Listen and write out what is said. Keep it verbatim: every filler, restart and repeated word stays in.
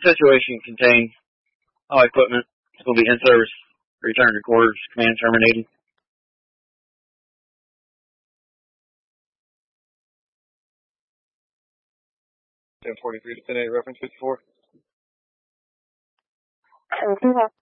Situation contained. All equipment will be in service. Return to quarters. Command terminated. ten forty-three to ten eight, reference fifty-four.